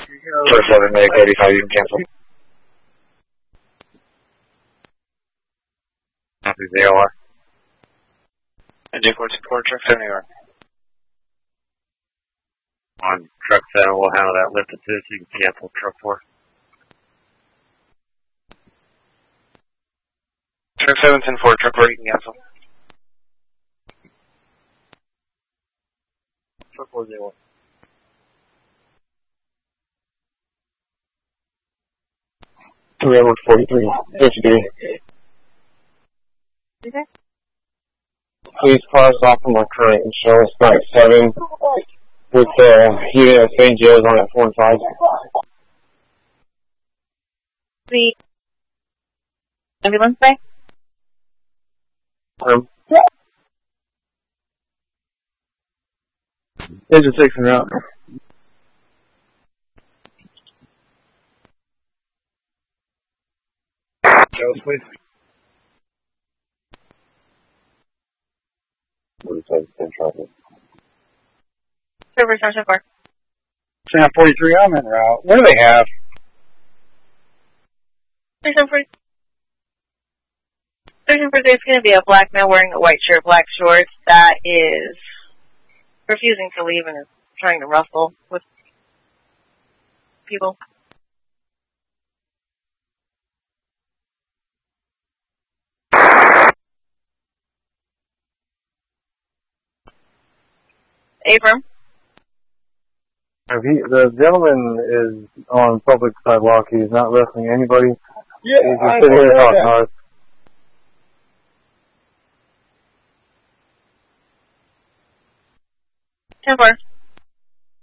Turf 7, Medic 85, you can cancel. Copy the AOR. And J424, Truck 7 AOR. On Truck 7, we'll handle that lift at 2, so you can cancel Truck 4. Truck 7, 10-4, Truck 4, you can cancel. Truck 4, 0. Edward 43, 50. Okay. Please cross off from our current and show us Strike 7 with unit of St. Joe's on at 4 and 5. The ambulance bay? Engine 6 and out. Joe's, please. 47, traffic. Server, Sunshine 4. Sam 43, I'm en route. What do they have? Station 43. Station 43 is going to be a black man wearing a white shirt, black shorts that is refusing to leave and is trying to rustle with people. Abram? The gentleman is on public sidewalk. He's not wrestling anybody. Yeah, he's just sitting here talking to us. Ten 4.